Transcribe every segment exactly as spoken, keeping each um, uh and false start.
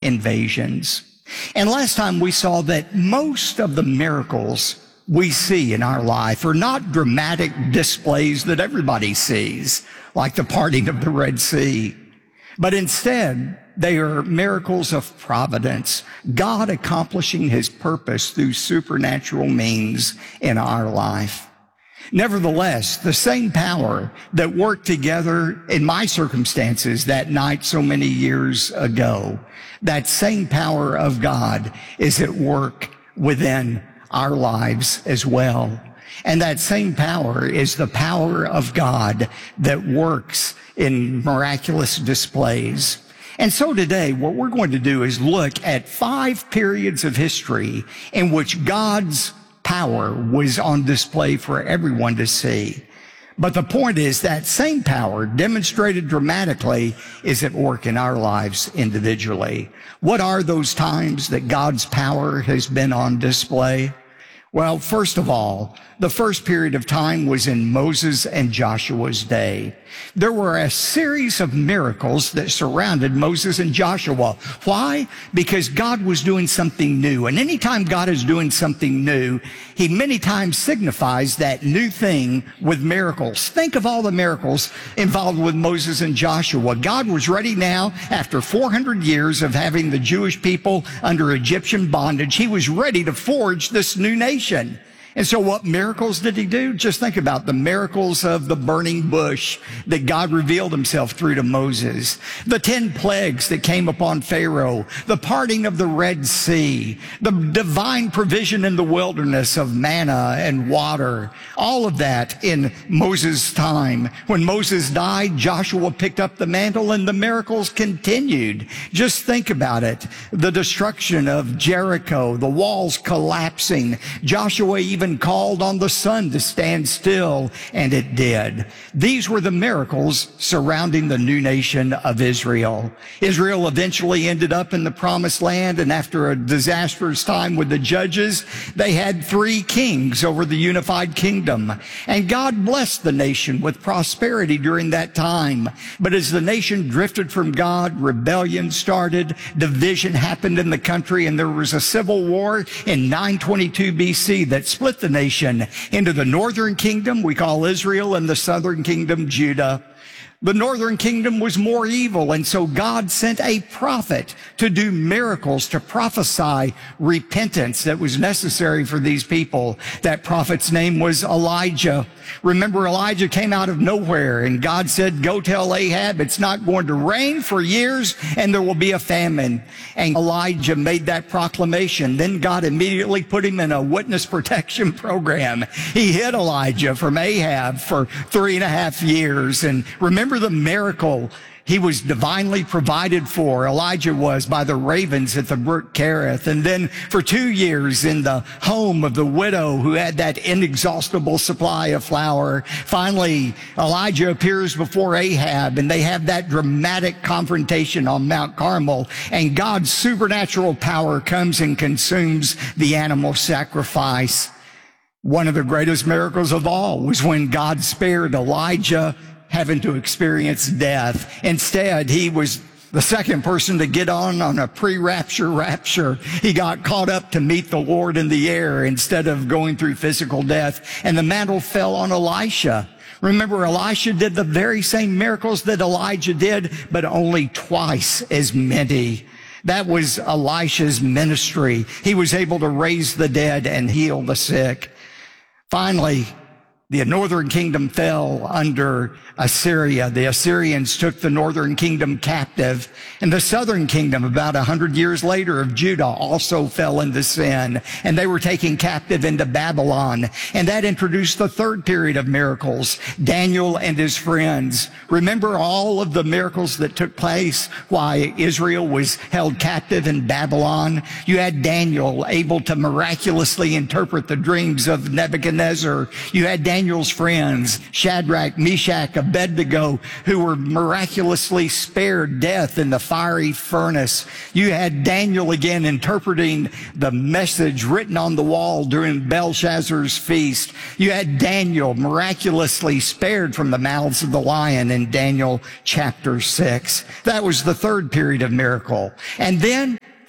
invasions. And last time we saw that most of the miracles we see in our life are not dramatic displays that everybody sees, like the parting of the Red Sea, but instead they are miracles of providence, God accomplishing his purpose through supernatural means in our life. Nevertheless, the same power that worked together in my circumstances that night so many years ago, that same power of God is at work within our lives as well. And that same power is the power of God that works in miraculous displays. And so today, what we're going to do is look at five periods of history in which God's power was on display for everyone to see. But the point is that same power demonstrated dramatically is at work in our lives individually. What are those times that God's power has been on display? Well, first of all, the first period of time was in Moses and Joshua's day. There were a series of miracles that surrounded Moses and Joshua. Why? Because God was doing something new. And anytime God is doing something new, he many times signifies that new thing with miracles. Think of all the miracles involved with Moses and Joshua. God was ready now, after four hundred years of having the Jewish people under Egyptian bondage, he was ready to forge this new nation. And so what miracles did he do? Just think about the miracles of the burning bush that God revealed himself through to Moses, the ten plagues that came upon Pharaoh, the parting of the Red Sea, the divine provision in the wilderness of manna and water, all of that in Moses' time. When Moses died, Joshua picked up the mantle and the miracles continued. Just think about it. The destruction of Jericho, the walls collapsing. Joshua even Even called on the sun to stand still, and it did. These were the miracles surrounding the new nation of Israel. Israel eventually ended up in the promised land, and after a disastrous time with the judges, they had three kings over the unified kingdom. And God blessed the nation with prosperity during that time. But as the nation drifted from God, rebellion started, division happened in the country, and there was a civil war in nine twenty-two B C that split the nation into the northern kingdom we call Israel and the southern kingdom Judah. The northern kingdom was more evil, and so God sent a prophet to do miracles, to prophesy repentance that was necessary for these people. That prophet's name was Elijah. Remember, Elijah came out of nowhere, and God said, go tell Ahab it's not going to rain for years, and there will be a famine. And Elijah made that proclamation. Then God immediately put him in a witness protection program. He hid Elijah from Ahab for three and a half years. And remember the miracle he was divinely provided for, Elijah was, by the ravens at the brook Kerith. And then for two years in the home of the widow who had that inexhaustible supply of flour. Finally, Elijah appears before Ahab, and they have that dramatic confrontation on Mount Carmel. And God's supernatural power comes and consumes the animal sacrifice. One of the greatest miracles of all was when God spared Elijah having to experience death. Instead, he was the second person to get on on a pre-rapture rapture. He got caught up to meet the Lord in the air instead of going through physical death. And the mantle fell on Elisha. Remember, Elisha did the very same miracles that Elijah did, but only twice as many. That was Elisha's ministry. He was able to raise the dead and heal the sick. Finally, the northern kingdom fell under Assyria. The Assyrians took the northern kingdom captive. And the southern kingdom, about a hundred years later, of Judah also fell into sin. And they were taken captive into Babylon. And that introduced the third period of miracles, Daniel and his friends. Remember all of the miracles that took place while Israel was held captive in Babylon? You had Daniel able to miraculously interpret the dreams of Nebuchadnezzar. You had Daniel Daniel's friends, Shadrach, Meshach, Abednego, who were miraculously spared death in the fiery furnace. You had Daniel again interpreting the message written on the wall during Belshazzar's feast. You had Daniel miraculously spared from the mouths of the lion in Daniel chapter six. That was the third period of miracle. And then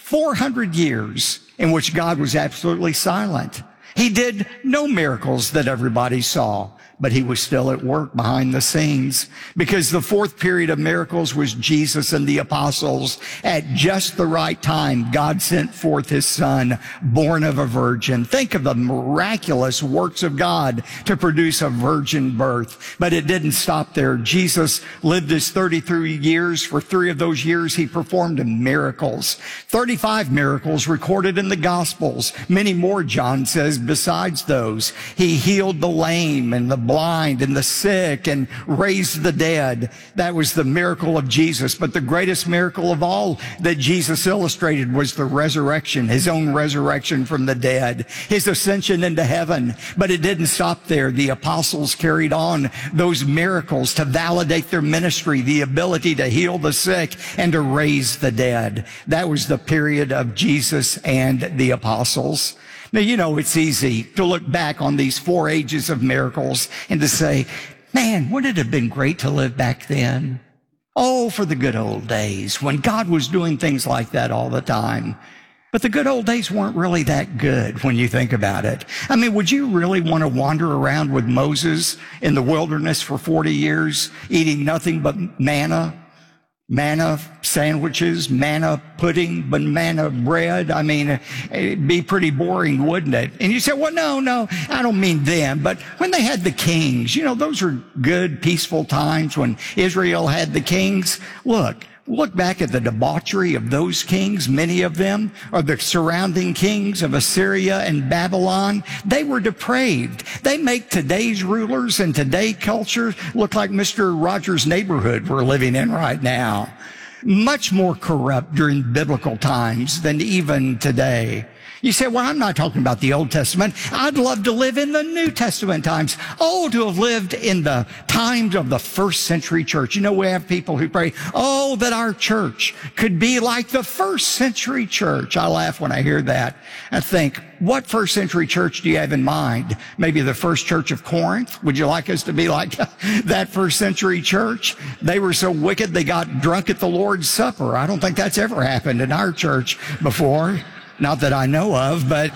four hundred years in which God was absolutely silent. He did no miracles that everybody saw, but he was still at work behind the scenes, because the fourth period of miracles was Jesus and the apostles. At just the right time, God sent forth his son, born of a virgin. Think of the miraculous works of God to produce a virgin birth. But it didn't stop there. Jesus lived his thirty-three years. For three of those years, he performed miracles. thirty-five miracles recorded in the Gospels. Many more, John says, besides those. He healed the lame and the blind and the sick and raised the dead. That was the miracle of Jesus. But the greatest miracle of all that Jesus illustrated was the resurrection, his own resurrection from the dead, his ascension into heaven. But it didn't stop there. The apostles carried on those miracles to validate their ministry, the ability to heal the sick and to raise the dead. That was the period of Jesus and the apostles. Now, you know, it's easy to look back on these four ages of miracles and to say, man, wouldn't it have been great to live back then? Oh, for the good old days when God was doing things like that all the time. But the good old days weren't really that good when you think about it. I mean, would you really want to wander around with Moses in the wilderness for forty years, eating nothing but manna? Manna sandwiches, manna pudding, banana bread. I mean, it'd be pretty boring, wouldn't it? And you say, well, no, no, I don't mean them. But when they had the kings, you know, those were good, peaceful times when Israel had the kings. Look, look back at the debauchery of those kings. Many of them are the surrounding kings of Assyria and Babylon. They were depraved. They make today's rulers and today's culture look like Mister Rogers' Neighborhood we're living in right now. Much more corrupt during biblical times than even today. You say, well, I'm not talking about the Old Testament. I'd love to live in the New Testament times. Oh, to have lived in the times of the first century church. You know, we have people who pray, oh, that our church could be like the first century church. I laugh when I hear that. I think, what first century church do you have in mind? Maybe the first church of Corinth? Would you like us to be like that first century church? They were so wicked they got drunk at the Lord's Supper. I don't think that's ever happened in our church before. Not that I know of, but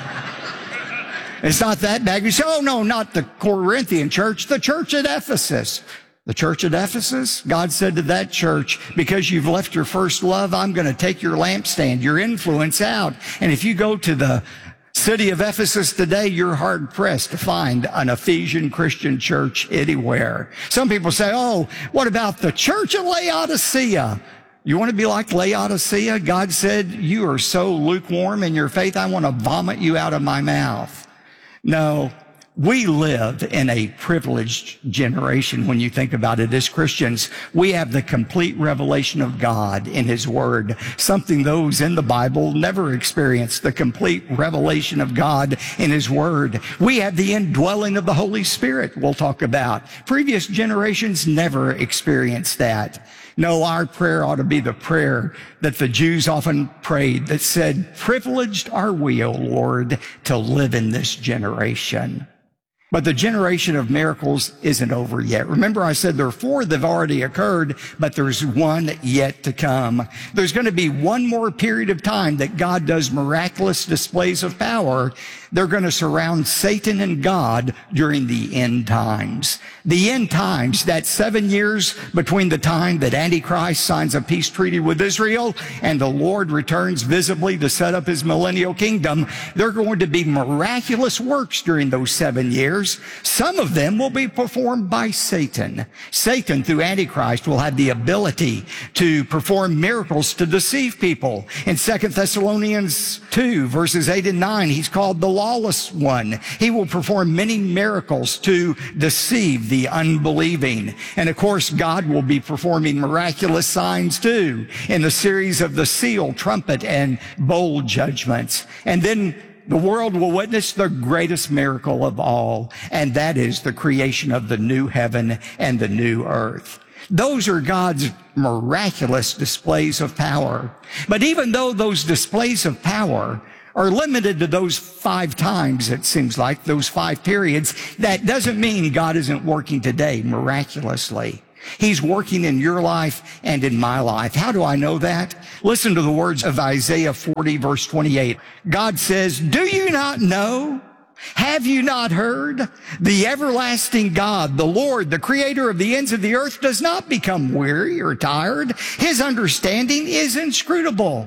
it's not that bad. You say, oh, no, not the Corinthian church, the church at Ephesus. The church at Ephesus, God said to that church, because you've left your first love, I'm going to take your lampstand, your influence out. And if you go to the city of Ephesus today, you're hard-pressed to find an Ephesian Christian church anywhere. Some people say, oh, what about the church at Laodicea? You want to be like Laodicea? God said, you are so lukewarm in your faith, I want to vomit you out of my mouth. No, we live in a privileged generation when you think about it as Christians. We have the complete revelation of God in his word, something those in the Bible never experienced, the complete revelation of God in his word. We have the indwelling of the Holy Spirit we'll talk about. Previous generations never experienced that. No, our prayer ought to be the prayer that the Jews often prayed that said, privileged are we, O Lord, to live in this generation. But the generation of miracles isn't over yet. Remember, I said there are four that have already occurred, but there's one yet to come. There's going to be one more period of time that God does miraculous displays of power. They're going to surround Satan and God during the end times. The end times, that seven years between the time that Antichrist signs a peace treaty with Israel and the Lord returns visibly to set up his millennial kingdom, there are going to be miraculous works during those seven years. Some of them will be performed by Satan. Satan, through Antichrist, will have the ability to perform miracles to deceive people. In Second Thessalonians two, verses eight and nine, he's called the lawless one. He will perform many miracles to deceive the unbelieving. And of course, God will be performing miraculous signs too in the series of the seal, trumpet, and bowl judgments. And then the world will witness the greatest miracle of all, and that is the creation of the new heaven and the new earth. Those are God's miraculous displays of power. But even though those displays of power are limited to those five times, it seems like, those five periods, that doesn't mean God isn't working today miraculously. He's working in your life and in my life. How do I know that? Listen to the words of Isaiah forty, verse twenty-eight. God says, do you not know? Have you not heard? The everlasting God, the Lord, the creator of the ends of the earth, does not become weary or tired. His understanding is inscrutable.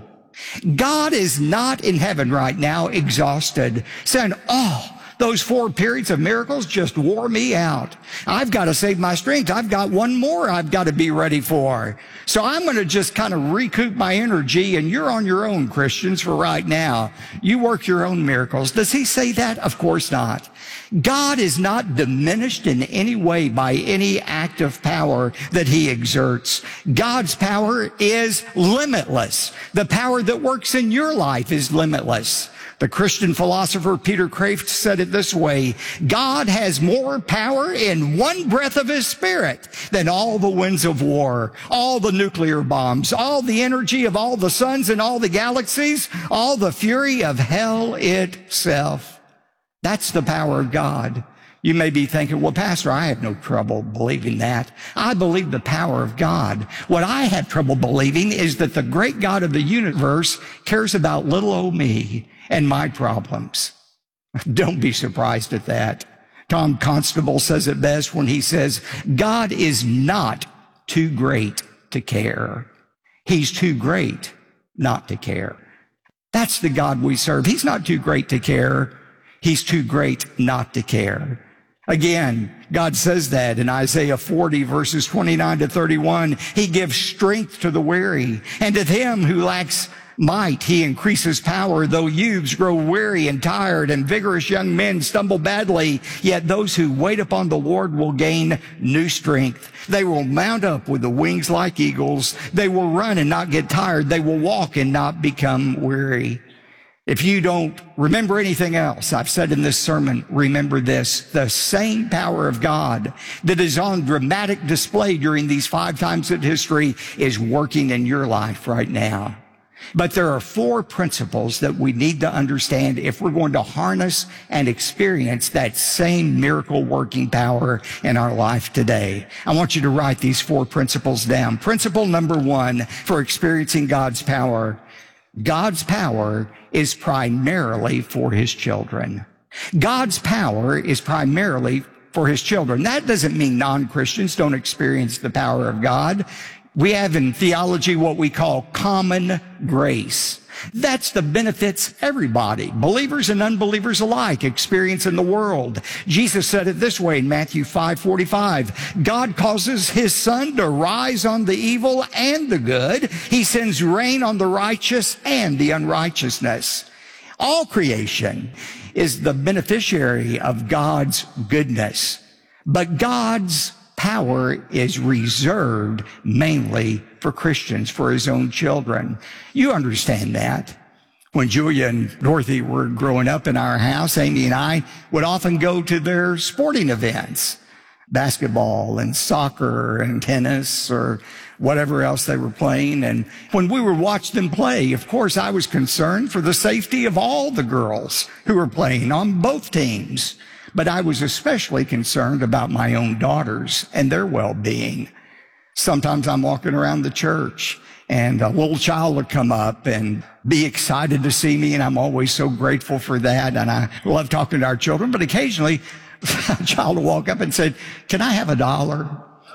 God is not in heaven right now exhausted, saying, oh, those four periods of miracles just wore me out. I've got to save my strength. I've got one more I've got to be ready for. So I'm going to just kind of recoup my energy, and you're on your own, Christians, for right now. You work your own miracles. Does he say that? Of course not. God is not diminished in any way by any act of power that he exerts. God's power is limitless. The power that works in your life is limitless. The Christian philosopher Peter Kreeft said it this way: God has more power in one breath of his spirit than all the winds of war, all the nuclear bombs, all the energy of all the suns and all the galaxies, all the fury of hell itself. That's the power of God. You may be thinking, well, Pastor, I have no trouble believing that. I believe the power of God. What I have trouble believing is that the great God of the universe cares about little old me and my problems. Don't be surprised at that. Tom Constable says it best when he says, God is not too great to care. He's too great not to care. That's the God we serve. He's not too great to care. He's too great not to care. Again, God says that in Isaiah forty, verses twenty-nine to thirty-one. He gives strength to the weary, and to him who lacks might, he increases power. Though youths grow weary and tired, and vigorous young men stumble badly, yet those who wait upon the Lord will gain new strength. They will mount up with the wings like eagles. They will run and not get tired. They will walk and not become weary. If you don't remember anything else I've said in this sermon, remember this: the same power of God that is on dramatic display during these five times in history is working in your life right now. But there are four principles that we need to understand if we're going to harness and experience that same miracle working power in our life today. I want you to write these four principles down. Principle number one for experiencing God's power: God's power is primarily for his children. God's power is primarily for his children. That doesn't mean non-Christians don't experience the power of God. We have in theology what we call common grace. That's the benefits everybody, believers and unbelievers alike, experience in the world. Jesus said it this way in Matthew five forty-five. God causes his sun to rise on the evil and the good. He sends rain on the righteous and the unrighteousness. All creation is the beneficiary of God's goodness, but God's power is reserved mainly for Christians, for his own children. You understand that. When Julia and Dorothy were growing up in our house, Amy and I would often go to their sporting events, basketball and soccer and tennis or whatever else they were playing. And when we would watch them play, of course, I was concerned for the safety of all the girls who were playing on both teams. But I was especially concerned about my own daughters and their well-being. Sometimes I'm walking around the church and a little child will come up and be excited to see me, and I'm always so grateful for that. And I love talking to our children, but occasionally a child will walk up and say, "Can I have a dollar?"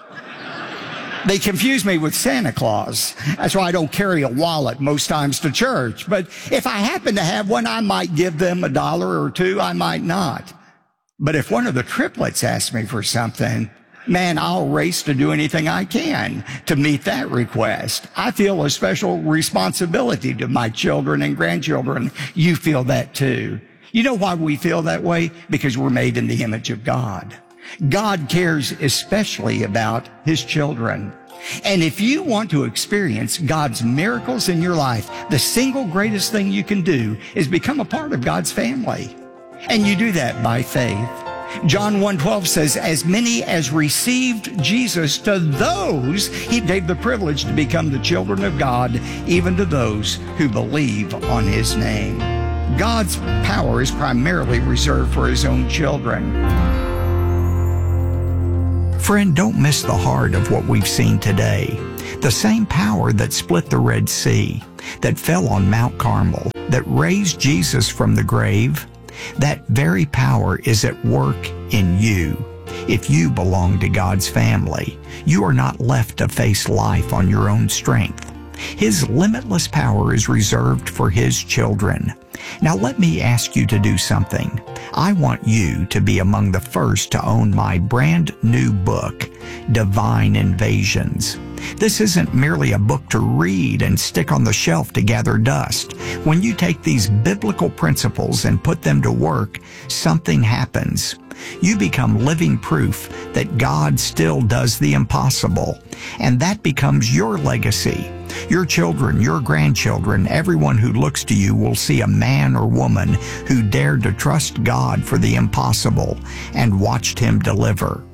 They confuse me with Santa Claus. That's why I don't carry a wallet most times to church. But if I happen to have one, I might give them a dollar or two. I might not. But if one of the triplets asks me for something, man, I'll race to do anything I can to meet that request. I feel a special responsibility to my children and grandchildren. You feel that too. You know why we feel that way? Because we're made in the image of God. God cares especially about his children. And if you want to experience God's miracles in your life, the single greatest thing you can do is become a part of God's family. And you do that by faith. John one twelve says, as many as received Jesus, to those he gave the privilege to become the children of God, even to those who believe on his name. God's power is primarily reserved for his own children. Friend, don't miss the heart of what we've seen today. The same power that split the Red Sea, that fell on Mount Carmel, that raised Jesus from the grave, that very power is at work in you. If you belong to God's family, you are not left to face life on your own strength. His limitless power is reserved for His children. Now let me ask you to do something. I want you to be among the first to own my brand new book, Divine Invasions. This isn't merely a book to read and stick on the shelf to gather dust. When you take these biblical principles and put them to work, something happens. You become living proof that God still does the impossible, and that becomes your legacy. Your children, your grandchildren, everyone who looks to you will see a man or woman who dared to trust God for the impossible and watched Him deliver.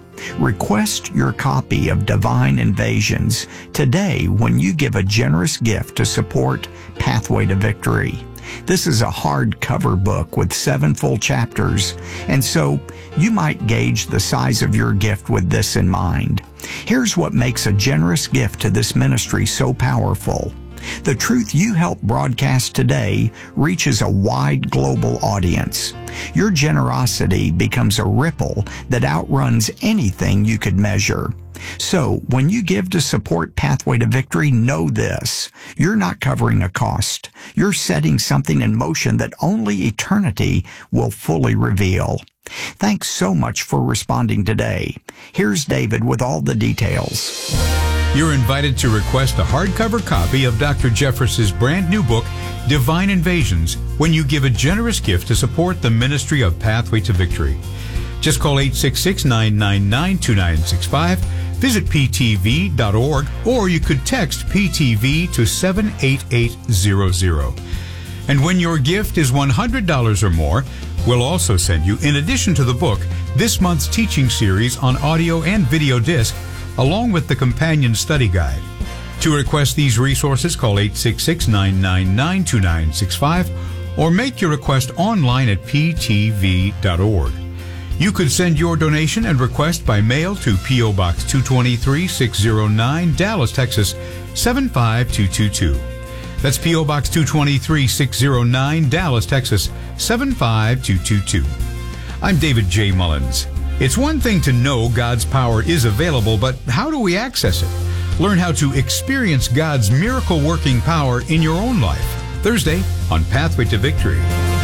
Request your copy of Divine Invasions today when you give a generous gift to support Pathway to Victory. This is a hardcover book with seven full chapters, and so you might gauge the size of your gift with this in mind. Here's what makes a generous gift to this ministry so powerful. The truth you help broadcast today reaches a wide global audience. Your generosity becomes a ripple that outruns anything you could measure. So, when you give to support Pathway to Victory, know this. You're not covering a cost. You're setting something in motion that only eternity will fully reveal. Thanks so much for responding today. Here's David with all the details. You're invited to request a hardcover copy of Doctor Jeffress's brand new book, Divine Invasions, when you give a generous gift to support the ministry of Pathway to Victory. Just call eight six six, nine nine nine, two nine six five, visit p t v dot org, or you could text P T V to seven eight eight zero zero. And when your gift is one hundred dollars or more, we'll also send you, in addition to the book, this month's teaching series on audio and video disc, along with the companion study guide. To request these resources, call eight six six, nine nine nine, two nine six five or make your request online at p t v dot org. You could send your donation and request by mail to P O Box two twenty-three, six oh nine, Dallas, Texas, seven five two two two. That's P O Box two twenty-three, six oh nine, Dallas, Texas, seven five two two two. I'm David J. Mullins. It's one thing to know God's power is available, but how do we access it? Learn how to experience God's miracle-working power in your own life. Thursday on Pathway to Victory.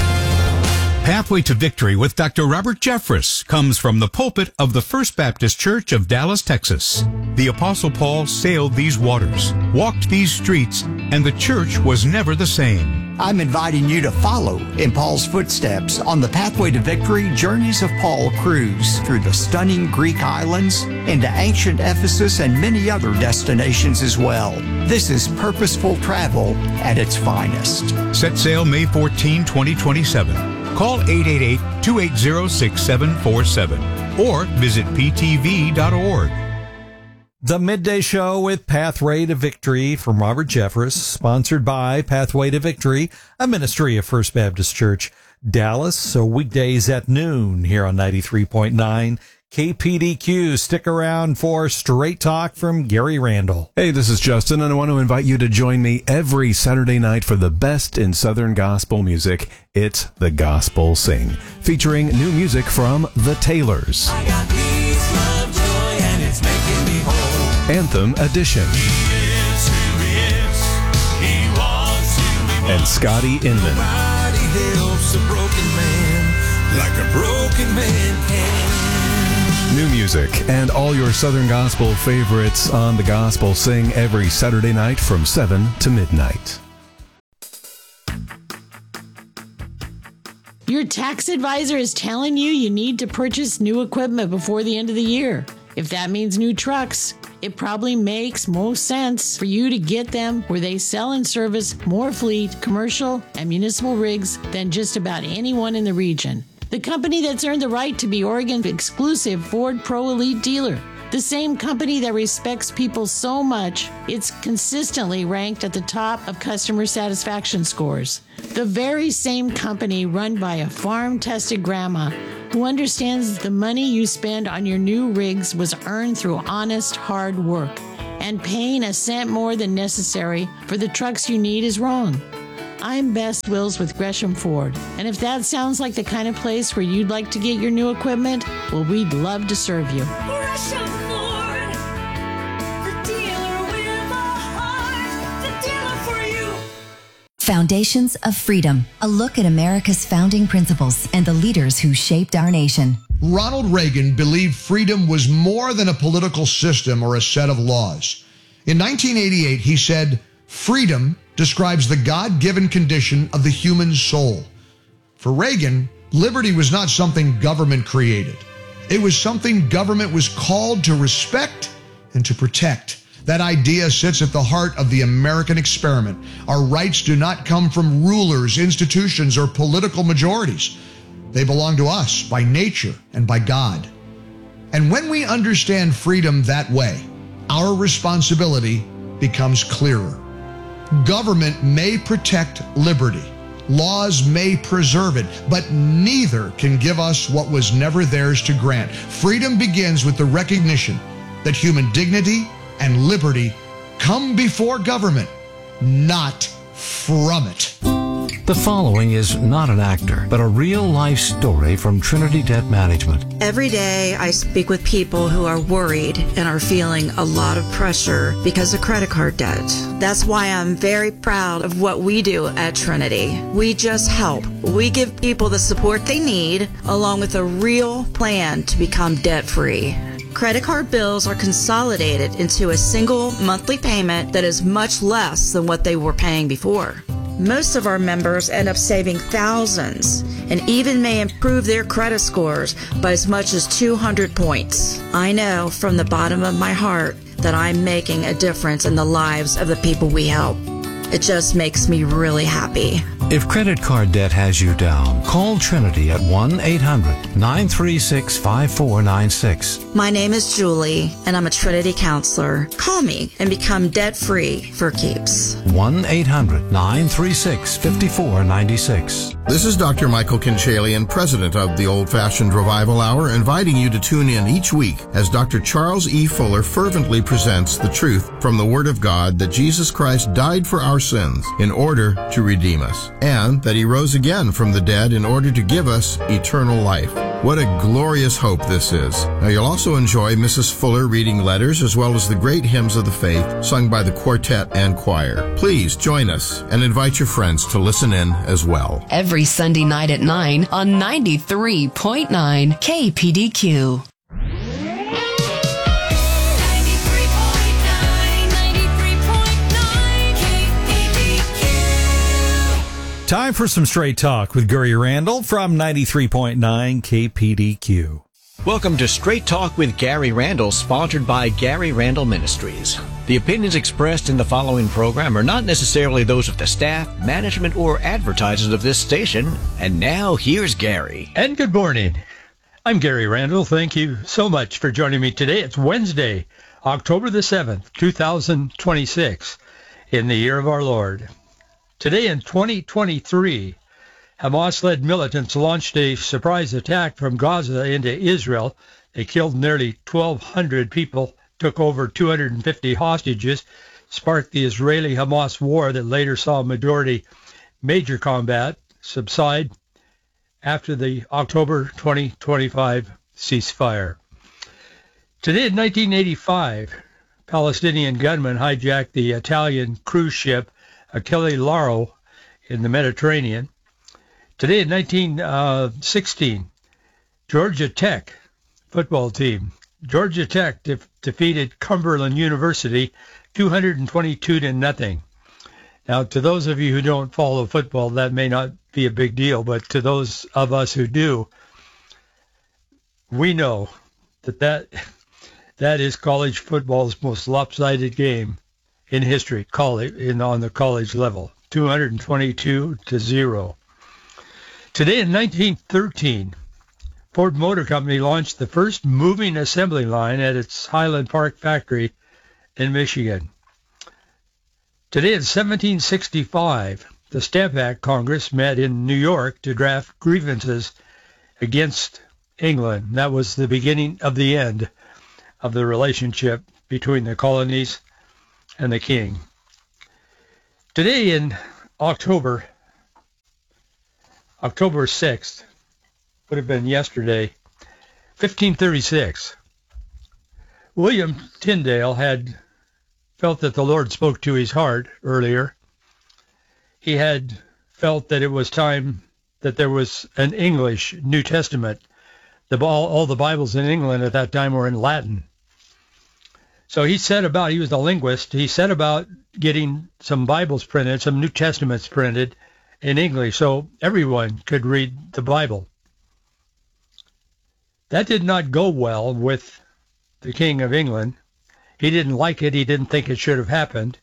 Pathway to Victory with Doctor Robert Jeffress comes from the pulpit of the First Baptist Church of Dallas, Texas. The Apostle Paul sailed these waters, walked these streets, and the church was never the same. I'm inviting you to follow in Paul's footsteps on the Pathway to Victory Journeys of Paul cruise through the stunning Greek islands, into ancient Ephesus, and many other destinations as well. This is purposeful travel at its finest. Set sail May fourteenth, twenty twenty-seven. Call eight eight eight, two eight zero, six seven four seven or visit p t v dot org. The Midday Show with Pathway to Victory from Robert Jeffress, sponsored by Pathway to Victory, a ministry of First Baptist Church, Dallas. So weekdays at noon here on ninety-three point nine K P D Q. Stick around for Straight Talk from Gary Randall. Hey, this is Justin, and I want to invite you to join me every Saturday night for the best in Southern gospel music. It's The Gospel Sing, featuring new music from The Taylors. I got peace, love, joy, and it's making me whole. Anthem Edition. He is who he is. He wants who he wants. And Scotty Inman. Nobody helps a broken man like a broken man can. New music and all your Southern gospel favorites on The Gospel Sing every Saturday night from seven to midnight. Your tax advisor is telling you you need to purchase new equipment before the end of the year. If that means new trucks, it probably makes most sense for you to get them where they sell and service more fleet, commercial, and municipal rigs than just about anyone in the region. The company that's earned the right to be Oregon's exclusive Ford Pro Elite dealer. The same company that respects people so much, it's consistently ranked at the top of customer satisfaction scores. The very same company run by a farm-tested grandma who understands the money you spend on your new rigs was earned through honest, hard work. And paying a cent more than necessary for the trucks you need is wrong. I'm Bess Wills with Gresham Ford, and if that sounds like the kind of place where you'd like to get your new equipment, well, we'd love to serve you. Gresham Ford, the dealer with a heart, the dealer for you. Foundations of Freedom, a look at America's founding principles and the leaders who shaped our nation. Ronald Reagan believed freedom was more than a political system or a set of laws. In nineteen eighty-eight, he said, "Freedom describes the God-given condition of the human soul." For Reagan, liberty was not something government created. It was something government was called to respect and to protect. That idea sits at the heart of the American experiment. Our rights do not come from rulers, institutions, or political majorities. They belong to us by nature and by God. And when we understand freedom that way, our responsibility becomes clearer. Government may protect liberty. Laws may preserve it, but neither can give us what was never theirs to grant. Freedom begins with the recognition that human dignity and liberty come before government, not from it. The following is not an actor, but a real-life story from Trinity Debt Management. Every day I speak with people who are worried and are feeling a lot of pressure because of credit card debt. That's why I'm very proud of what we do at Trinity. We just help. We give people the support they need, along with a real plan to become debt-free. Credit card bills are consolidated into a single monthly payment that is much less than what they were paying before. Most of our members end up saving thousands and even may improve their credit scores by as much as two hundred points. I know from the bottom of my heart that I'm making a difference in the lives of the people we help. It just makes me really happy. If credit card debt has you down, call Trinity at one eight hundred nine three six five four nine six. My name is Julie, and I'm a Trinity counselor. Call me and become debt-free for keeps. one eight hundred nine three six five four nine six. This is Doctor Michael Kinchalian, president of the Old Fashioned Revival Hour, inviting you to tune in each week as Doctor Charles E. Fuller fervently presents the truth from the Word of God that Jesus Christ died for our sins in order to redeem us, and that He rose again from the dead in order to give us eternal life. What a glorious hope this is. Now you'll also enjoy Missus Fuller reading letters as well as the great hymns of the faith sung by the quartet and choir. Please join us and invite your friends to listen in as well. Every Sunday night at nine on ninety-three point nine K P D Q. Time for some Straight Talk with Gary Randall from ninety-three point nine K P D Q. Welcome to Straight Talk with Gary Randall, sponsored by Gary Randall Ministries. The opinions expressed in the following program are not necessarily those of the staff, management, or advertisers of this station. And now, here's Gary. And good morning. I'm Gary Randall. Thank you so much for joining me today. It's Wednesday, October the seventh, two thousand twenty-six, in the year of our Lord. Today in twenty twenty-three, Hamas-led militants launched a surprise attack from Gaza into Israel. They killed nearly twelve hundred people, took over two hundred fifty hostages, sparked the Israeli-Hamas war that later saw majority major combat subside after the October twenty twenty-five ceasefire. Today in nineteen eighty-five, Palestinian gunmen hijacked the Italian cruise ship Achille Lauro in the Mediterranean. Today in nineteen sixteen, Georgia Tech football team. Georgia Tech de- defeated Cumberland University two hundred twenty-two to nothing. Now, to those of you who don't follow football, that may not be a big deal, but to those of us who do, we know that that, that is college football's most lopsided game in history, college, in, on the college level, two hundred twenty-two to zero. Today in nineteen thirteen, Ford Motor Company launched the first moving assembly line at its Highland Park factory in Michigan. Today in seventeen sixty-five, the Stamp Act Congress met in New York to draft grievances against England. That was the beginning of the end of the relationship between the colonies and the king. Today in October, October sixth, would have been yesterday, fifteen thirty-six, William Tyndale had felt that the Lord spoke to his heart earlier. He had felt that it was time that there was an English New Testament. The, all, all the Bibles in England at that time were in Latin. So he set about, he was a linguist, he set about getting some Bibles printed, some New Testaments printed in English so everyone could read the Bible. That did not go well with the King of England. He didn't like it. He didn't think it should have happened.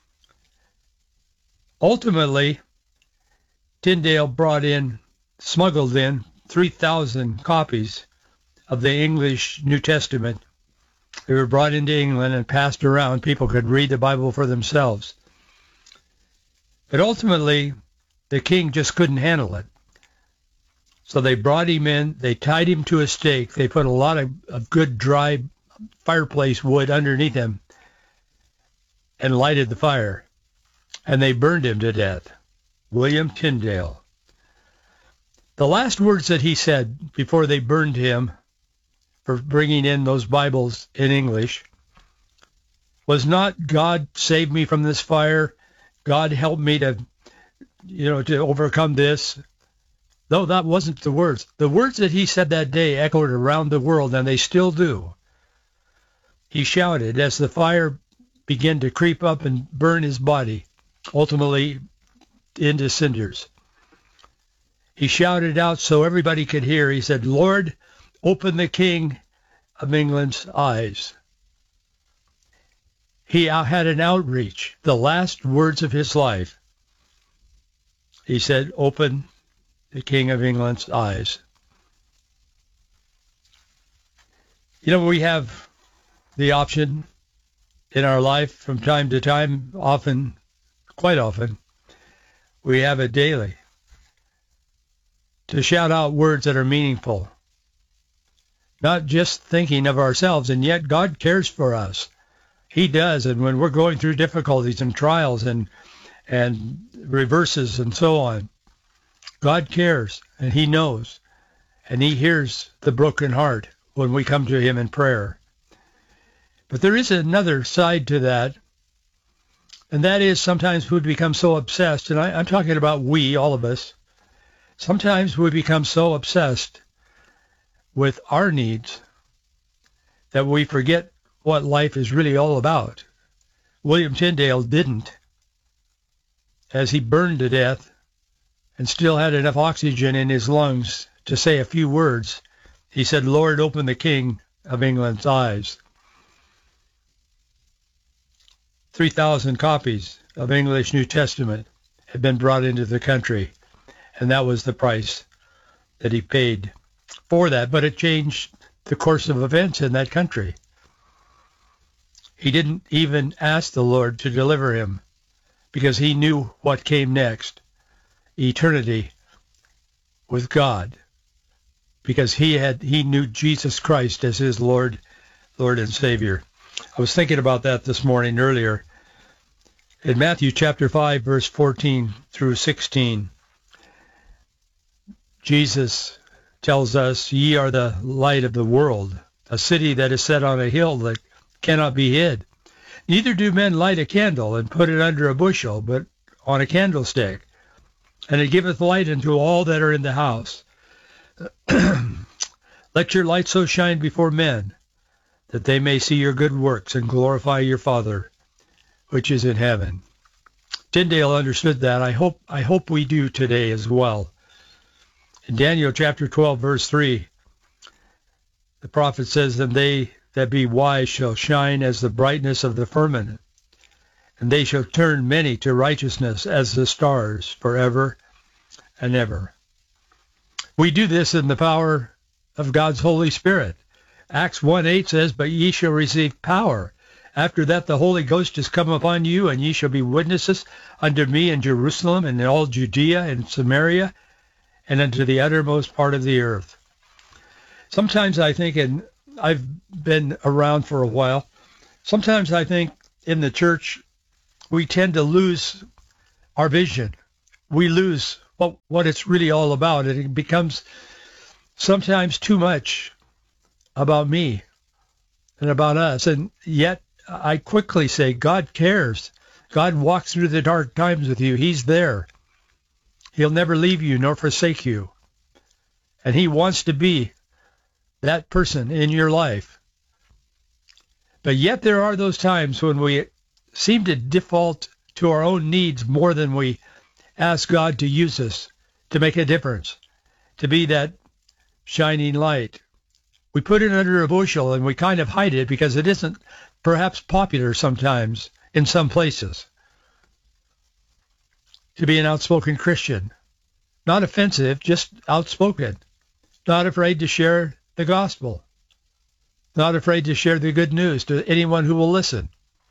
Ultimately, Tyndale brought in, smuggled in three thousand copies of the English New Testament. They were brought into England and passed around. People could read the Bible for themselves. But ultimately, the king just couldn't handle it. So they brought him in, they tied him to a stake, they put a lot of, of good dry fireplace wood underneath him and lighted the fire. And they burned him to death. William Tyndale. The last words that he said before they burned him for bringing in those Bibles in English was not, God save me from this fire, God help me to, you know, to overcome this. Though that wasn't the words. The words that he said that day echoed around the world, and they still do. He shouted as the fire began to creep up and burn his body, ultimately into cinders. He shouted out so everybody could hear. He said, Lord, open the King of England's eyes. He had an outreach, the last words of his life. He said, open the King of England's eyes. You know, we have the option in our life from time to time, often, quite often, we have it daily, to shout out words that are meaningful, not just thinking of ourselves, and yet God cares for us. He does, and when we're going through difficulties and trials and and reverses and so on, God cares, and he knows, and he hears the broken heart when we come to him in prayer. But there is another side to that, and that is sometimes we become so obsessed, and I, I'm talking about we, all of us, sometimes we become so obsessed with our needs that we forget what life is really all about. William Tyndale didn't, as he burned to death and still had enough oxygen in his lungs to say a few words. He said, Lord, open the King of England's eyes. three thousand copies of English New Testament had been brought into the country, and that was the price that he paid for that. But it changed the course of events in that country. He didn't even ask the Lord to deliver him because he knew what came next. Eternity with God, because he had he knew Jesus Christ as his Lord, Lord and Savior. I was thinking about that this morning earlier. In Matthew chapter five, verse fourteen through sixteen, Jesus tells us, ye are the light of the world, a city that is set on a hill that cannot be hid. Neither do men light a candle and put it under a bushel, but on a candlestick, and it giveth light unto all that are in the house. Let your light so shine before men, that they may see your good works and glorify your Father, which is in heaven. Tyndale understood that. I hope I hope we do today as well. In Daniel chapter twelve, verse three, the prophet says, and they that be wise shall shine as the brightness of the firmament, and they shall turn many to righteousness as the stars forever and ever. We do this in the power of God's Holy Spirit. Acts one eight says, "But ye shall receive power. After that the Holy Ghost is come upon you, and ye shall be witnesses unto me in Jerusalem and in all Judea and Samaria and unto the uttermost part of the earth." Sometimes I think, and I've been around for a while, sometimes I think in the church we tend to lose our vision. We lose what, what it's really all about, and it becomes sometimes too much about me and about us. And yet I quickly say, God cares. God walks through the dark times with you. He's there. He'll never leave you nor forsake you. And he wants to be that person in your life. But yet there are those times when we seem to default to our own needs more than we ask God to use us to make a difference, to be that shining light. We put it under a bushel and we kind of hide it because it isn't perhaps popular sometimes in some places to be an outspoken Christian. Not offensive, just outspoken. Not afraid to share the gospel. Not afraid to share the good news to anyone who will listen.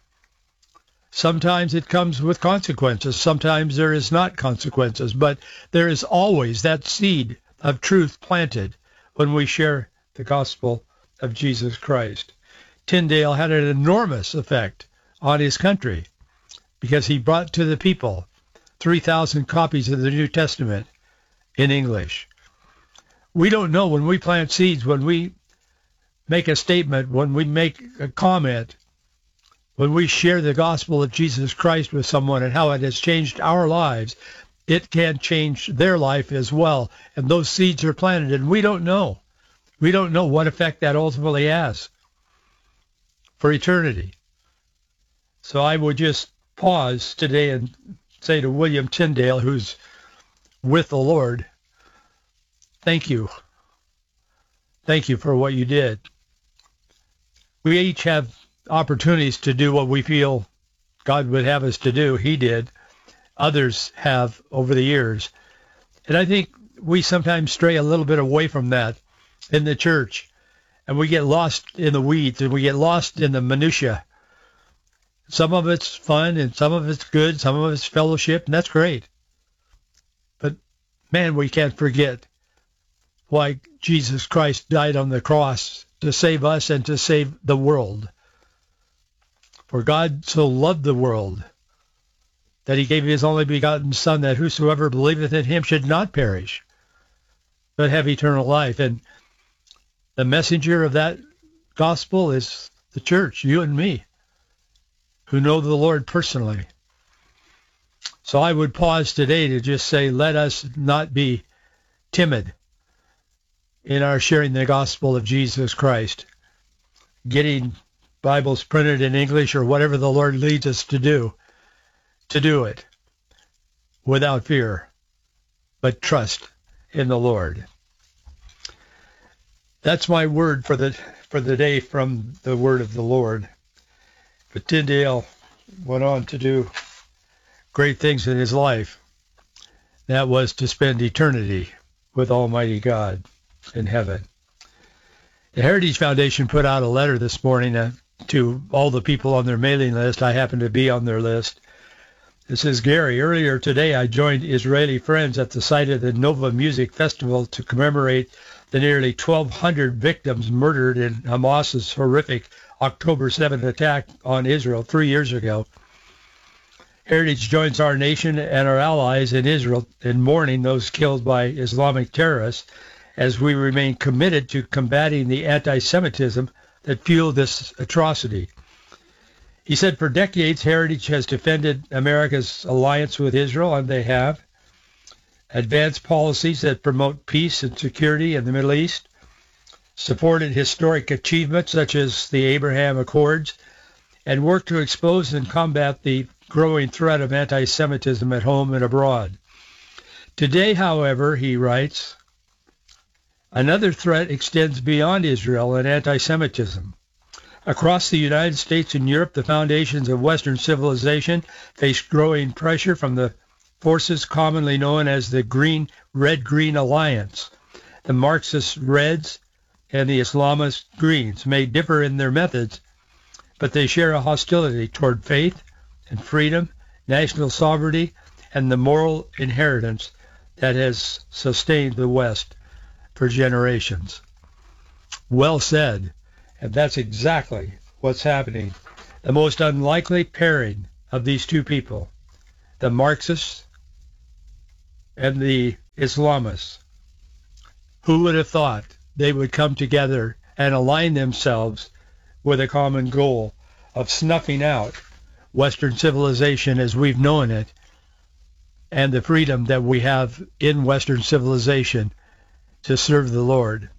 Sometimes it comes with consequences. Sometimes there is not consequences. But there is always that seed of truth planted when we share the gospel of Jesus Christ. Tyndale had an enormous effect on his country because he brought to the people three thousand copies of the New Testament in English. We don't know when we plant seeds, when we make a statement, when we make a comment, when we share the gospel of Jesus Christ with someone and how it has changed our lives, it can change their life as well. And those seeds are planted, and we don't know. We don't know what effect that ultimately has for eternity. So I would just pause today and say to William Tyndale, who's with the Lord, thank you. Thank you for what you did. We each have opportunities to do what we feel God would have us to do. He did. Others have over the years. And I think we sometimes stray a little bit away from that in the church, and we get lost in the weeds, and we get lost in the minutia. Some of it's fun, and some of it's good, some of it's fellowship, and that's great. But, man, we can't forget why Jesus Christ died on the cross to save us and to save the world. For God so loved the world that he gave his only begotten Son, that whosoever believeth in him should not perish, but have eternal life. And the messenger of that gospel is the church, you and me, who know the Lord personally. So I would pause today to just say, let us not be timid in our sharing the gospel of Jesus Christ, getting Bibles printed in English or whatever the Lord leads us to do, to do it without fear, but trust in the Lord. That's my word for the for the day from the word of the Lord. But Tyndale went on to do great things in his life. That was to spend eternity with Almighty God in heaven. The Heritage Foundation put out a letter this morning uh, to all the people on their mailing list. I happen to be on their list. It says, Gary, earlier today I joined Israeli friends at the site of the Nova Music Festival to commemorate the nearly twelve hundred victims murdered in Hamas's horrific October seventh attack on Israel three years ago. Heritage joins our nation and our allies in Israel in mourning those killed by Islamic terrorists, as we remain committed to combating the anti-Semitism that fueled this atrocity. He said, for decades, Heritage has defended America's alliance with Israel, and they have advanced policies that promote peace and security in the Middle East, supported historic achievements such as the Abraham Accords, and worked to expose and combat the growing threat of anti-Semitism at home and abroad. Today, however, he writes, another threat extends beyond Israel and anti-Semitism. Across the United States and Europe, the foundations of Western civilization face growing pressure from the forces commonly known as the Green Red-Green Alliance, the Marxist Reds, and the Islamist Greens may differ in their methods, but they share a hostility toward faith and freedom, national sovereignty, and the moral inheritance that has sustained the West for generations. Well said, and that's exactly what's happening. The most unlikely pairing of these two people, the Marxists and the Islamists. Who would have thought they would come together and align themselves with a common goal of snuffing out Western civilization as we've known it and the freedom that we have in Western civilization to serve the Lord.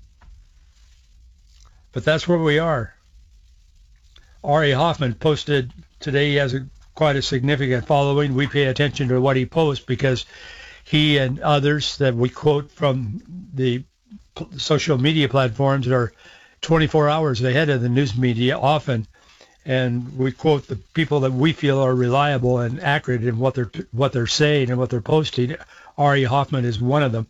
But that's where we are. Ari Hoffman posted today. He has a, quite a significant following. We pay attention to what he posts because he and others that we quote from the social media platforms are twenty-four hours ahead of the news media often, and we quote the people that we feel are reliable and accurate in what they're what they're saying and what they're posting. Ari Hoffman is one of them.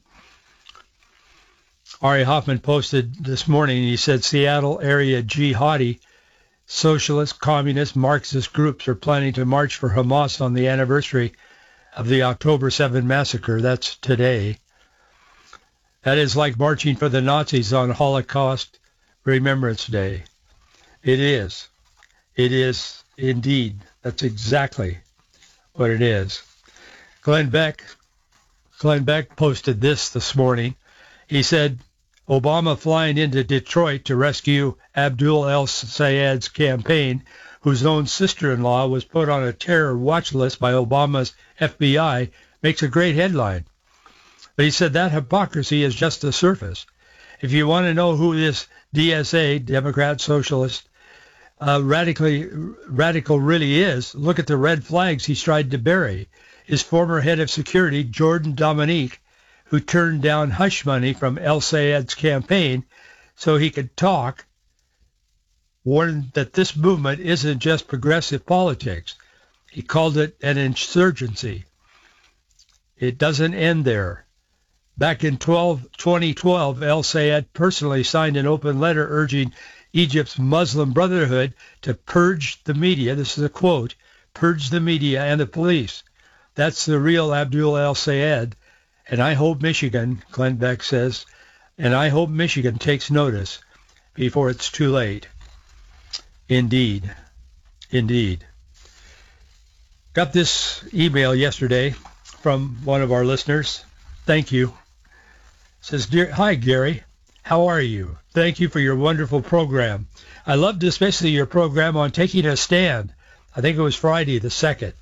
Ari Hoffman posted this morning, he said Seattle area jihadi, socialist, communist, Marxist groups are planning to march for Hamas on the anniversary of the October seventh massacre. That's today. That is like marching for the Nazis on Holocaust Remembrance Day. It is. It is indeed. That's exactly what it is. Glenn Beck, Glenn Beck posted this this morning. He said, Obama flying into Detroit to rescue Abdul el-Sayed's campaign, whose own sister-in-law was put on a terror watch list by Obama's F B I, makes a great headline. But he said that hypocrisy is just the surface. If you want to know who this D S A, Democrat Socialist, uh, radically radical really is, look at the red flags he's tried to bury. His former head of security, Jordan Dominique, who turned down hush money from el-Sayed's campaign so he could talk, warned that this movement isn't just progressive politics. He called it an insurgency. It doesn't end there. Back in twenty twelve, el-Sayed personally signed an open letter urging Egypt's Muslim Brotherhood to purge the media. This is a quote, purge the media and the police. That's the real Abdul el-Sayed. And I hope Michigan, Glenn Beck says, and I hope Michigan takes notice before it's too late. Indeed. Indeed. Got this email yesterday from one of our listeners. Thank you. It says, Dear, hi, Gary. How are you? Thank you for your wonderful program. I loved especially your program on taking a stand. I think it was Friday the second.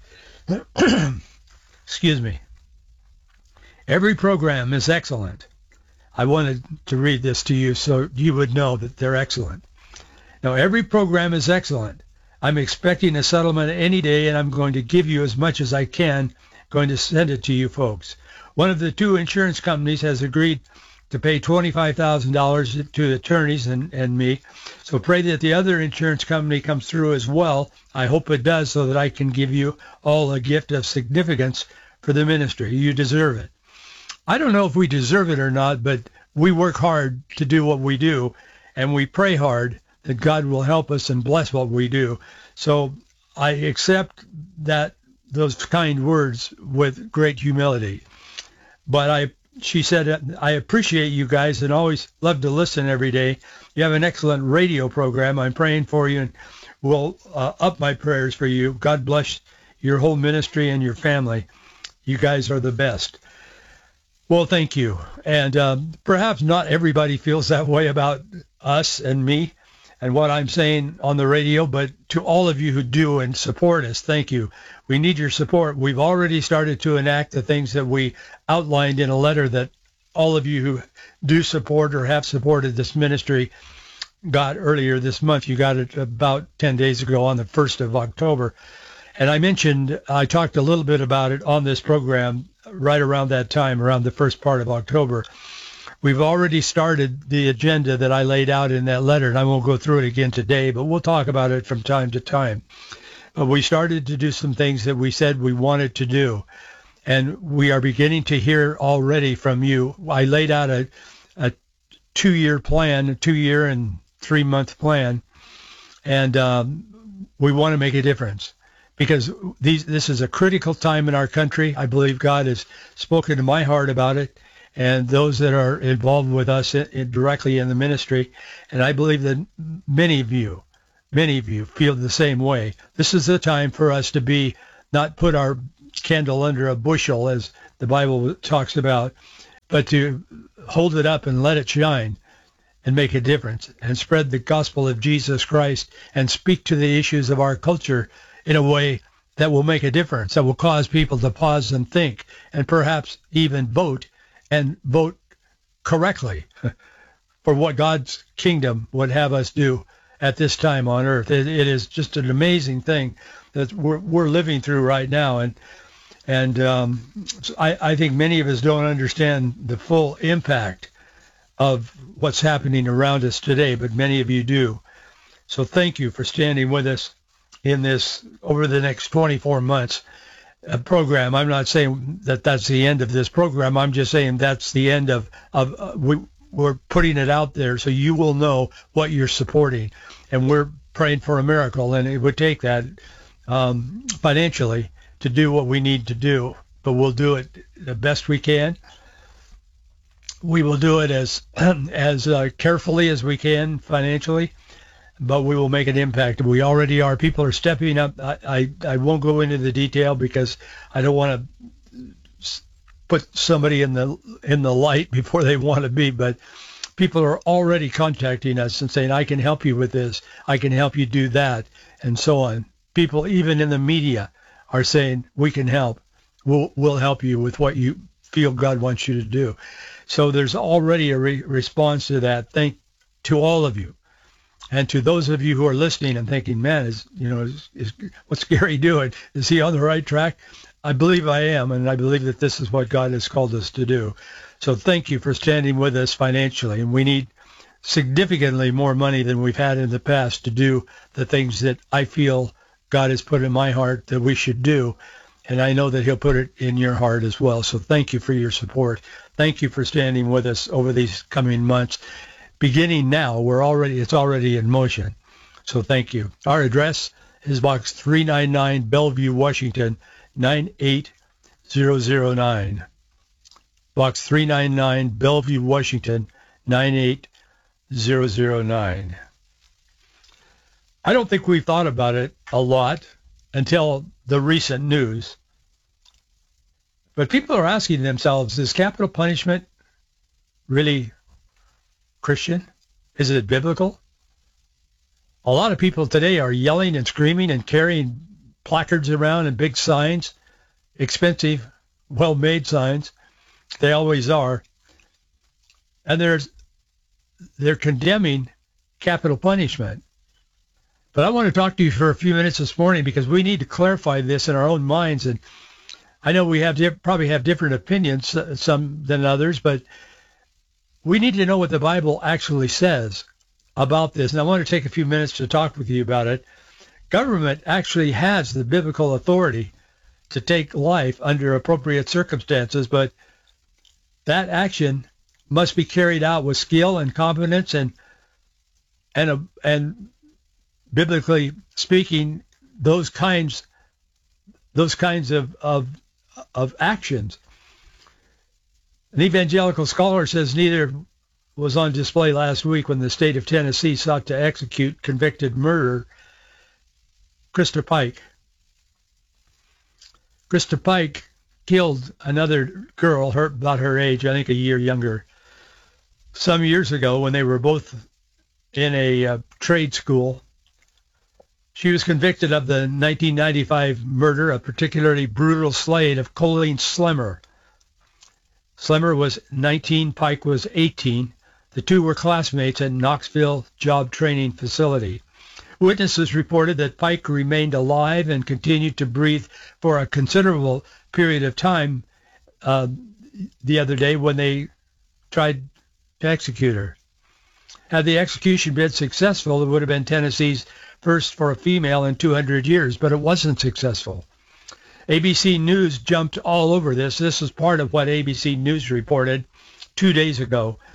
Excuse me. Every program is excellent. I wanted to read this to you so you would know that they're excellent. Now, every program is excellent. I'm expecting a settlement any day, and I'm going to give you as much as I can, going to send it to you folks. One of the two insurance companies has agreed to pay twenty-five thousand dollars to the attorneys and, and me, so pray that the other insurance company comes through as well. I hope it does so that I can give you all a gift of significance for the ministry. You deserve it. I don't know if we deserve it or not, but we work hard to do what we do, and we pray hard that God will help us and bless what we do. So I accept that those kind words with great humility. But I, she said, I appreciate you guys and always love to listen every day. You have an excellent radio program. I'm praying for you and will uh, up my prayers for you. God bless your whole ministry and your family. You guys are the best. Well, thank you. And um, perhaps not everybody feels that way about us and me and what I'm saying on the radio, but to all of you who do and support us, thank you. We need your support. We've already started to enact the things that we outlined in a letter that all of you who do support or have supported this ministry got earlier this month. You got it about ten days ago on the first of October. And I mentioned, I talked a little bit about it on this program right around that time, around the first part of October. We've already started the agenda that I laid out in that letter, and I won't go through it again today, but we'll talk about it from time to time. But we started to do some things that we said we wanted to do, and we are beginning to hear already from you. I laid out a, a two-year plan, a two-year and three-month plan, and um, we want to make a difference because these, this is a critical time in our country. I believe God has spoken to my heart about it, and those that are involved with us in, in, directly in the ministry, and I believe that many of you, many of you feel the same way. This is the time for us to be, not put our candle under a bushel, as the Bible talks about, but to hold it up and let it shine and make a difference and spread the gospel of Jesus Christ and speak to the issues of our culture in a way that will make a difference, that will cause people to pause and think and perhaps even vote and vote correctly for what God's kingdom would have us do at this time on earth. It, it is just an amazing thing that we're, we're living through right now. And and um, I, I think many of us don't understand the full impact of what's happening around us today, but many of you do. So thank you for standing with us in this over the next twenty-four months uh, program. I'm not saying that that's the end of this program. I'm just saying that's the end of, of uh, we, we're putting it out there so you will know what you're supporting. And we're praying for a miracle, and it would take that um, financially to do what we need to do, but we'll do it the best we can. We will do it as as uh, carefully as we can financially, but we will make an impact. We already are. People are stepping up. I, I, I won't go into the detail because I don't want to put somebody in the in the light before they want to be, but people are already contacting us and saying, I can help you with this. I can help you do that, and so on. People, even in the media, are saying, we can help. We'll, we'll help you with what you feel God wants you to do. So there's already a re- response to that. Thank to all of you. And to those of you who are listening and thinking, man, is you know, is, is, what's Gary doing? Is he on the right track? I believe I am, and I believe that this is what God has called us to do. So thank you for standing with us financially. And we need significantly more money than we've had in the past to do the things that I feel God has put in my heart that we should do. And I know that he'll put it in your heart as well. So thank you for your support. Thank you for standing with us over these coming months. Beginning now, we're already it's already in motion. So thank you. Our address is Box three ninety-nine, Bellevue, Washington, nine eight zero zero nine. Box three ninety-nine, Bellevue, Washington, nine eight zero zero nine. I don't think we've thought about it a lot until the recent news. But people are asking themselves, is capital punishment really Christian? Is it biblical? A lot of people today are yelling and screaming and carrying placards around and big signs, expensive, well-made signs. They always are. And there's, they're condemning capital punishment. But I want to talk to you for a few minutes this morning because we need to clarify this in our own minds. And I know we have diff- probably have different opinions, some than others, but we need to know what the Bible actually says about this. And I want to take a few minutes to talk with you about it. Government actually has the biblical authority to take life under appropriate circumstances, but that action must be carried out with skill and competence and and a, and biblically speaking, those kinds those kinds of, of of actions. An evangelical scholar says neither was on display last week when the state of Tennessee sought to execute convicted murderer Krista Pike. Krista Pike killed another girl, her, about her age, I think a year younger, some years ago when they were both in a uh, trade school. She was convicted of the nineteen ninety-five murder, a particularly brutal slaying of Colleen Slemmer. Slemmer was nineteen, Pike was eighteen. The two were classmates at Knoxville Job Training Facility. Witnesses reported that Pike remained alive and continued to breathe for a considerable period of time uh, the other day when they tried to execute her. Had the execution been successful, it would have been Tennessee's first for a female in two hundred years, but it wasn't successful. A B C News jumped all over this. This is part of what A B C News reported two days ago.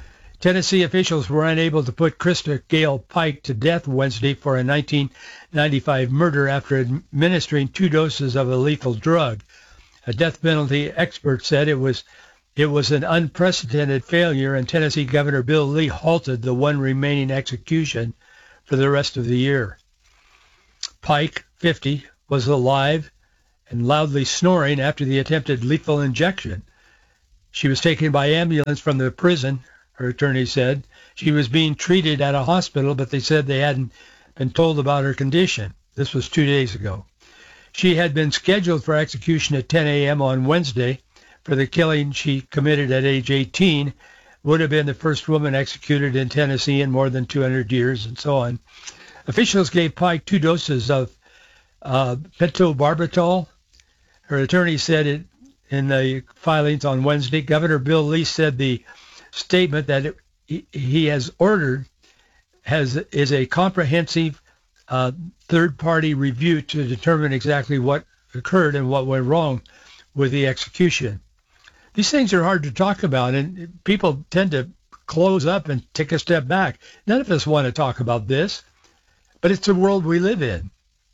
Tennessee officials were unable to put Krista Gale Pike to death Wednesday for a nineteen ninety-five murder after administering two doses of a lethal drug. A death penalty expert said it was it was an unprecedented failure, and Tennessee Governor Bill Lee halted the one remaining execution for the rest of the year. Pike, fifty, was alive and loudly snoring after the attempted lethal injection. She was taken by ambulance from the prison, her attorney said. She was being treated at a hospital, but they said they hadn't been told about her condition. This was two days ago. She had been scheduled for execution at ten a.m. on Wednesday for the killing she committed at age eighteen. Would have been the first woman executed in Tennessee in more than two hundred years, and so on. Officials gave Pike two doses of uh, pentobarbital. Her attorney said it in the filings on Wednesday. Governor Bill Lee said the statement that it, he, he has ordered has is a comprehensive uh, third-party review to determine exactly what occurred and what went wrong with the execution. These things are hard to talk about, and people tend to close up and take a step back. None of us want to talk about this, but it's the world we live in.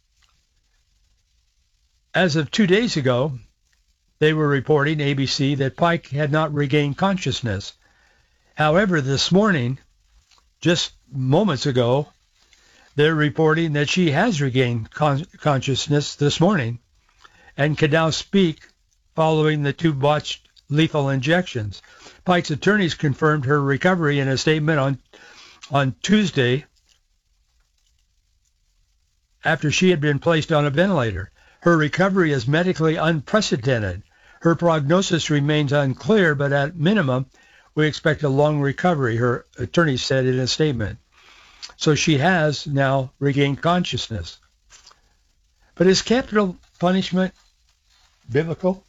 As of two days ago, they were reporting, A B C, that Pike had not regained consciousness. However, this morning, just moments ago, they're reporting that she has regained con- consciousness this morning and can now speak following the two botched lethal injections. Pike's attorneys confirmed her recovery in a statement on on Tuesday after she had been placed on a ventilator. Her recovery is medically unprecedented. Her prognosis remains unclear, but at minimum, we expect a long recovery, her attorney said in a statement. So she has now regained consciousness. But is capital punishment biblical?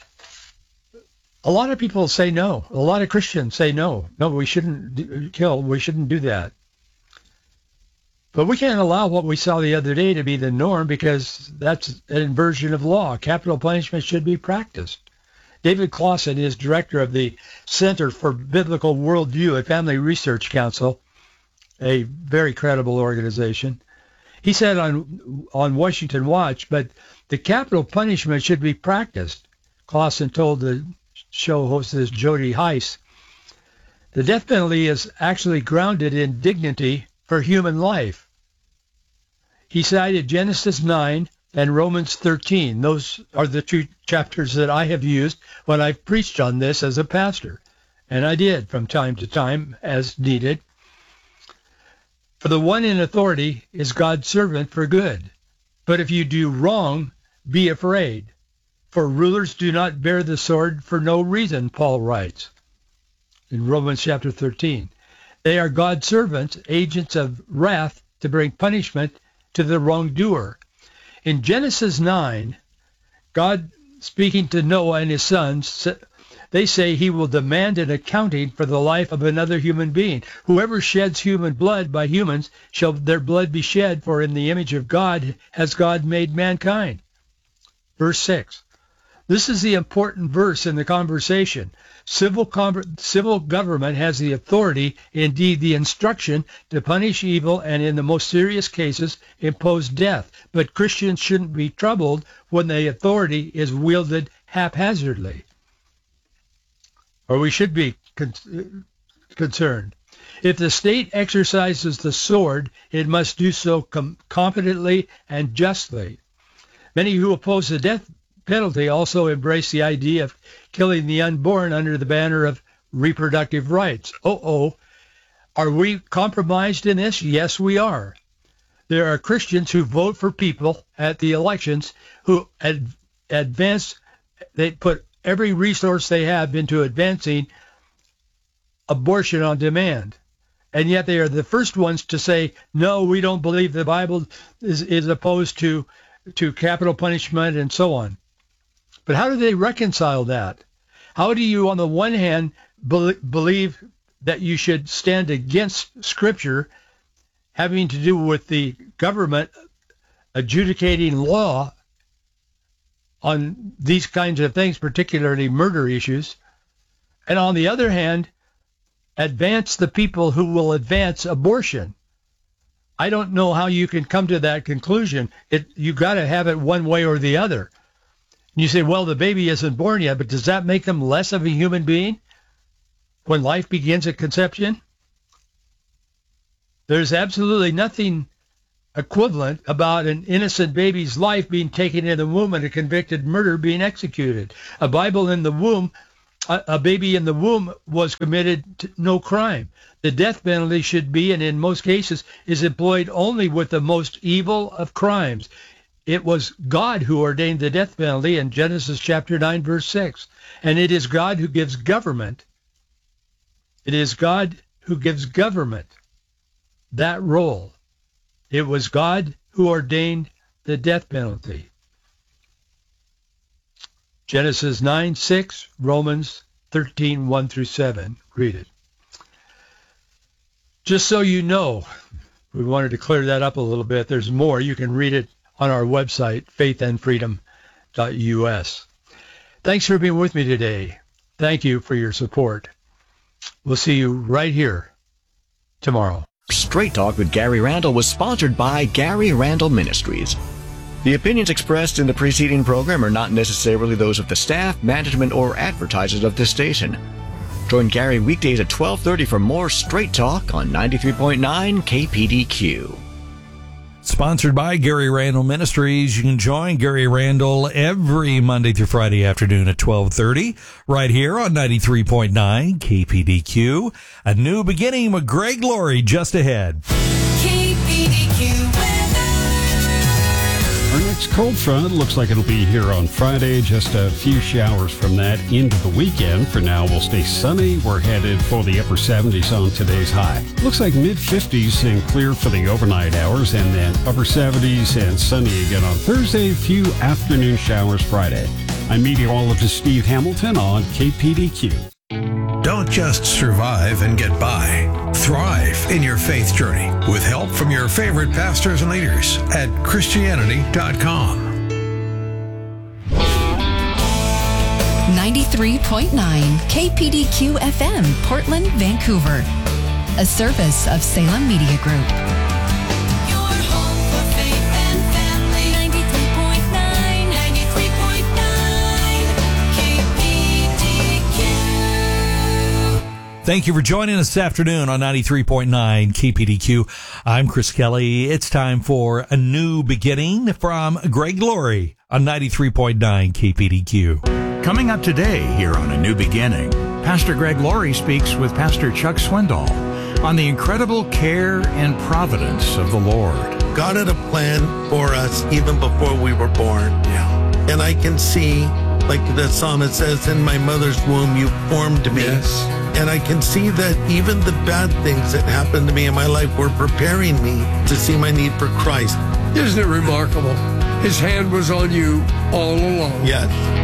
A lot of people say no. A lot of Christians say no. No, we shouldn't do, kill. We shouldn't do that. But we can't allow what we saw the other day to be the norm, because that's an inversion of law. Capital punishment should be practiced. David Clausen is director of the Center for Biblical Worldview at Family Research Council, a very credible organization. He said on on Washington Watch, but the capital punishment should be practiced. Clausen told the show hostess Jody Heiss, the death penalty is actually grounded in dignity for human life. He cited Genesis nine and Romans thirteen. Those are the two chapters that I have used when I've preached on this as a pastor, and I did from time to time as needed. For the one in authority is God's servant for good. But if you do wrong, be afraid. For rulers do not bear the sword for no reason, Paul writes in Romans chapter thirteen. They are God's servants, agents of wrath to bring punishment to the wrongdoer. In Genesis nine, God speaking to Noah and his sons, they say he will demand an accounting for the life of another human being. Whoever sheds human blood by humans shall their blood be shed, for in the image of God has God made mankind. Verse six. This is the important verse in the conversation. Civil, com- civil government has the authority, indeed the instruction, to punish evil and in the most serious cases impose death. But Christians shouldn't be troubled when the authority is wielded haphazardly. Or we should be con- concerned. If the state exercises the sword, it must do so com- competently and justly. Many who oppose the death penalty also embrace the idea of killing the unborn under the banner of reproductive rights. Uh-oh. Are we compromised in this? Yes, we are. There are Christians who vote for people at the elections who ad- advance, they put every resource they have into advancing abortion on demand. And yet they are the first ones to say, no, we don't believe the Bible is, is opposed to, to capital punishment and so on. But how do they reconcile that? How do you, on the one hand, be- believe that you should stand against Scripture having to do with the government adjudicating law on these kinds of things, particularly murder issues, and on the other hand, advance the people who will advance abortion. I don't know how you can come to that conclusion. It you got to have it one way or the other. You say, well, the baby isn't born yet, but does that make them less of a human being when life begins at conception? There's absolutely nothing equivalent about an innocent baby's life being taken in the womb and a convicted murder being executed. A Bible in the womb, a, a baby in the womb was committed to no crime. The death penalty should be, and in most cases, is employed only with the most evil of crimes. It was God who ordained the death penalty in Genesis chapter nine, verse six. And it is God who gives government. It is God who gives government that role. It was God who ordained the death penalty. Genesis nine, six, Romans thirteen, one through seven. Read it. Just so you know, we wanted to clear that up a little bit. There's more. You can read it on our website, faith and freedom dot U S. Thanks for being with me today. Thank you for your support. We'll see you right here tomorrow. Straight Talk with Gary Randall was sponsored by Gary Randall Ministries. The opinions expressed in the preceding program are not necessarily those of the staff, management, or advertisers of this station. Join Gary weekdays at twelve thirty for more Straight Talk on ninety-three point nine K P D Q. Sponsored by Gary Randall Ministries. You can join Gary Randall every Monday through Friday afternoon at twelve thirty right here on ninety-three point nine K P D Q. A new beginning with Greg Laurie just ahead. K P D Q weather. Our next cold front looks like it'll be here on Friday. Just a few showers from that into the weekend. For now, we'll stay sunny. We're headed for the upper seventies on today's high. Looks like mid fifties and clear for the overnight hours, and then upper seventies and sunny again on Thursday. A few afternoon showers Friday. I'm meteorologist Steve Hamilton on K P D Q. Don't just survive and get by. Thrive in your faith journey with help from your favorite pastors and leaders at Christianity dot com. ninety-three point nine K P D Q F M, Portland, Vancouver. A service of Salem Media Group. Your home for faith and family. ninety-three point nine, ninety-three point nine K P D Q. Thank you for joining us this afternoon on ninety-three point nine K P D Q. I'm Chris Kelly. It's time for a new beginning from Greg Laurie on ninety-three point nine K P D Q. Coming up today here on A New Beginning, Pastor Greg Laurie speaks with Pastor Chuck Swindoll on the incredible care and providence of the Lord. God had a plan for us even before we were born. Yeah. And I can see, like the psalmist says, in my mother's womb you formed me. Yes. And I can see that even the bad things that happened to me in my life were preparing me to see my need for Christ. Isn't it remarkable? His hand was on you all along. Yes.